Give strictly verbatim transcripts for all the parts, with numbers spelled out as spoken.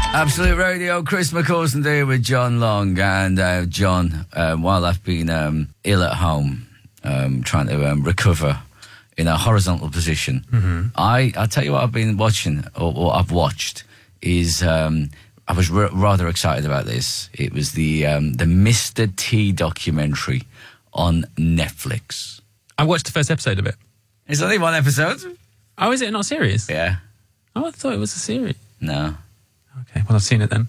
Absolute Radio, Chris McCausland here with John Long. And uh, John, um, while I've been um, ill at home, um, trying to um, recover in a horizontal position, mm-hmm. I, I'll tell you what I've been watching, or what I've watched, is um, I was r- rather excited about this. It was the um, the Mister T documentary on Netflix. I watched the first episode of it. It's only one episode. Oh, is it not serious? Yeah. Oh, I thought it was a series. No. Okay, well, I've seen it then.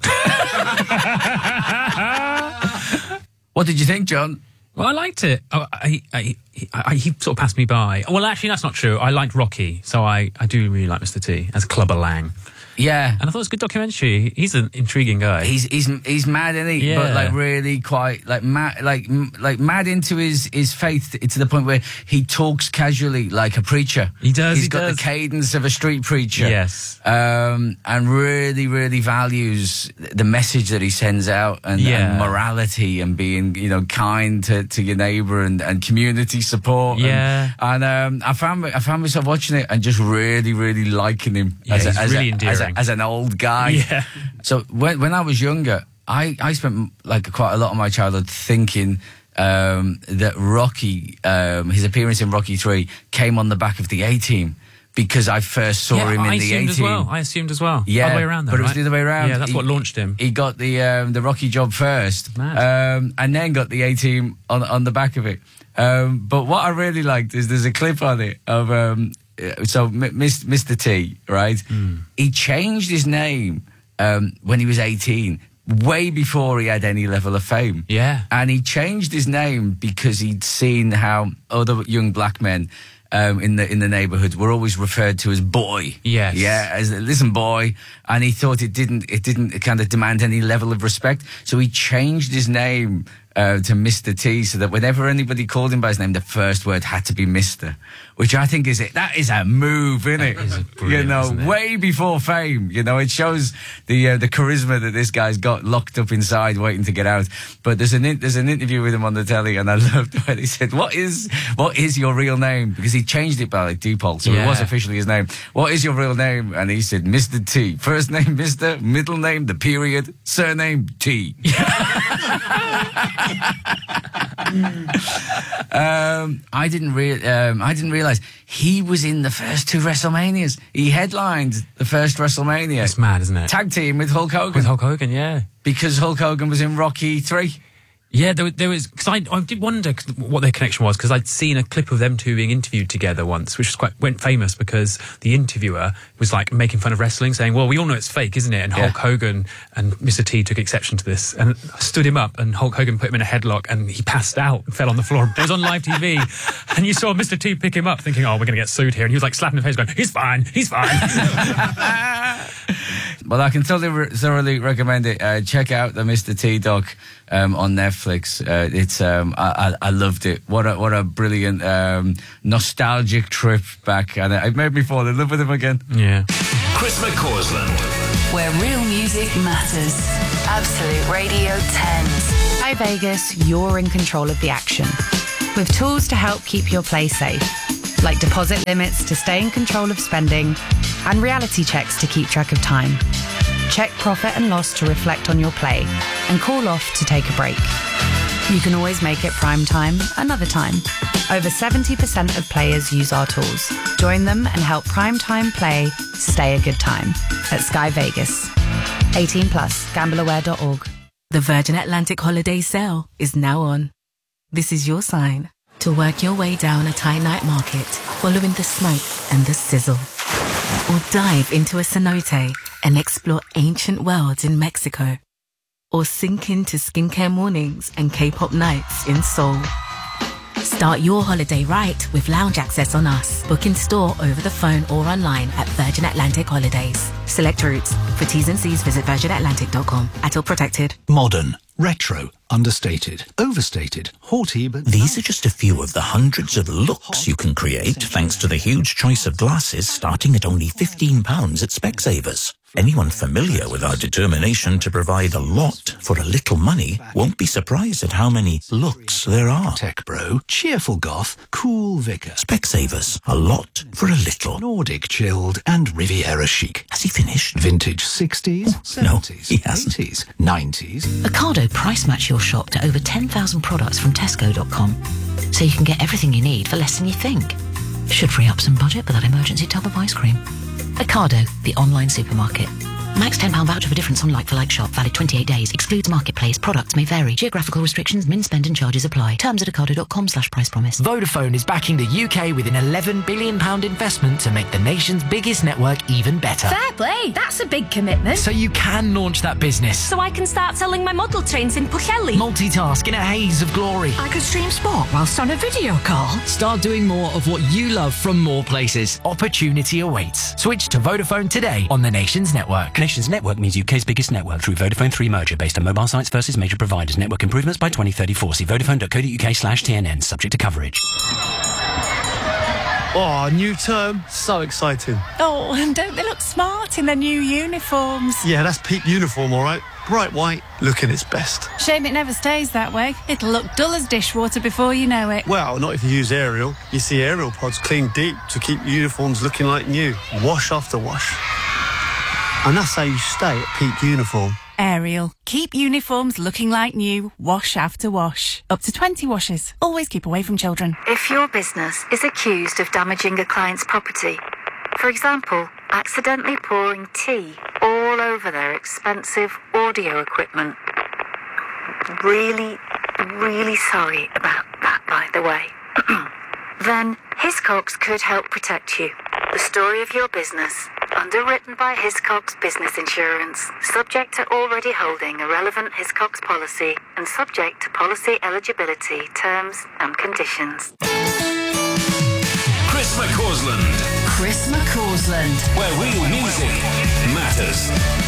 What did you think, John? Well, I liked it. Oh, I, I, I, I, he sort of passed me by. Well, actually, that's not true. I liked Rocky, so I, I do really like Mister T as Clubber Lang. Yeah. And I thought it was a good documentary. He's an intriguing guy. He's he's he's mad, isn't he? Yeah. But like really quite like mad, like like mad into his his faith to the point where he talks casually like a preacher. He does. He's he got does. the cadence of a street preacher. Yes. Um, and really, really values the message that he sends out and, Yeah. and morality and being, you know, kind to, to your neighbour and, and community support. Yeah. And, and um, I found I found myself watching it and just really, really liking him Yeah, as, a, he's as, really a, endearing. as, a, as an old guy. Yeah. So when when I was younger, I, I spent like quite a lot of my childhood thinking um, that Rocky, um, his appearance in Rocky three came on the back of the A-Team because I first saw yeah, him in I the assumed A-Team. as well. I assumed as well. Yeah, Other way around, though, but it was right? the other way around. Yeah, that's He- what launched him. He got the um, the Rocky job first, Mad. um, and then got the A-Team on on the back of it. Um, but what I really liked is there's a clip on it of um, so M- Mister T, right? Mm. He changed his name um, when he was eighteen, way before he had any level of fame. Yeah. And he changed his name because he'd seen how other young black men um, in the in the neighbourhood were always referred to as boy. Yes. Yeah, as listen boy, and he thought it didn't it didn't kind of demand any level of respect, so he changed his name uh, to Mister T, so that whenever anybody called him by his name, the first word had to be Mister, which I think is it. That is a move, isn't it? Is You brilliant, know, isn't it? way before fame. You know, it shows the uh, the charisma that this guy's got locked up inside, waiting to get out. But there's an in, there's an interview with him on the telly, and I loved when he said, "What is what is your real name?" Because he changed it by like default, so Yeah. it was officially his name. What is your real name? And he said, Mister T. First name Mister, middle name the period, surname T. um, I didn't re- um, I didn't realize he was in the first two WrestleManias. He headlined the first WrestleMania. It's mad, isn't it? Tag team with Hulk Hogan. With Hulk Hogan, yeah. Because Hulk Hogan was in Rocky three. Yeah, there, there was, because I, I did wonder what their connection was, because I'd seen a clip of them two being interviewed together once, which was quite, went famous because the interviewer was like making fun of wrestling, saying, well, we all know it's fake, isn't it? And Yeah. Hulk Hogan and Mister T took exception to this and stood him up, and Hulk Hogan put him in a headlock and he passed out and fell on the floor. It was on live T V and you saw Mister T pick him up thinking, oh, we're going to get sued here. And he was like slapping his face going, he's fine, he's fine. Well, I can totally re- thoroughly recommend it. Uh, check out the Mister T doc um, on Netflix. Uh, it's um, I, I, I loved it. What a what a brilliant um, nostalgic trip back, and it made me fall in love with him again. Yeah. Chris McCausland. Where real music matters. Absolute Radio ten. Sky Vegas, you're in control of the action. With tools to help keep your play safe, like deposit limits to stay in control of spending, and reality checks to keep track of time. Check profit and loss to reflect on your play, and call off to take a break. You can always make it prime time another time. Over seventy percent of players use our tools. Join them and help prime time play stay a good time at Sky Vegas. eighteen plus, gamble aware dot org. The Virgin Atlantic holiday sale is now on. This is your sign to work your way down a Thai night market, following the smoke and the sizzle. Or dive into a cenote and explore ancient worlds in Mexico. Or sink into skincare mornings and K-pop nights in Seoul. Start your holiday right with lounge access on us. Book in store, over the phone or online at Virgin Atlantic Holidays. Select routes. For T's and C's, visit virgin atlantic dot com. At all protected. Modern, retro, understated, overstated, haughty, but... These are just a few of the hundreds of looks you can create thanks to the huge choice of glasses starting at only fifteen pounds at Specsavers. Anyone familiar with our determination to provide a lot for a little money won't be surprised at how many looks there are. Tech Bro, cheerful goth, cool vicar. Specsavers, a lot for a little. Nordic chilled and Riviera chic. Has he finished? Vintage sixties, seventies, he hasn't. eighties, nineties. Ocado price match your shop to over ten thousand products from Tesco dot com, so you can get everything you need for less than you think. Should free up some budget for that emergency tub of ice cream. Ocado, the online supermarket. Max ten pounds voucher for difference on like-for-like shop. Valid twenty-eight days. Excludes marketplace. Products may vary. Geographical restrictions, min spend and charges apply. Terms at ocado dot com slash price promise. Vodafone is backing the U K with an eleven billion pounds investment to make the nation's biggest network even better. Fair play. That's a big commitment. So you can launch that business. So I can start selling my model trains in Pwllheli. Multitask in a haze of glory. I could stream sport whilst on a video call. Start doing more of what you love from more places. Opportunity awaits. Switch to Vodafone today on the Nation's network. Nation's network means U K's biggest network through Vodafone three merger based on mobile sites versus major providers. Network improvements by twenty thirty-four. See vodafone dot co dot uk slash T N N. Subject to coverage. Oh, new term. So exciting. Oh, and don't they look smart in their new uniforms? Yeah, that's peak uniform, all right. Bright white, looking its best. Shame it never stays that way. It'll look dull as dishwater before you know it. Well, not if you use Ariel. You see Ariel pods clean deep to keep uniforms looking like new. Wash after wash. And that's how you stay at peak uniform. Ariel. Keep uniforms looking like new, wash after wash. Up to twenty washes. Always keep away from children. If your business is accused of damaging a client's property, for example, accidentally pouring tea all over their expensive audio equipment, really, really sorry about that, by the way, then Hiscox could help protect you. The story of your business, underwritten by Hiscox Business Insurance, subject to already holding a relevant Hiscox policy and subject to policy eligibility, terms and conditions. Chris McCausland. Chris McCausland. Where real music matters.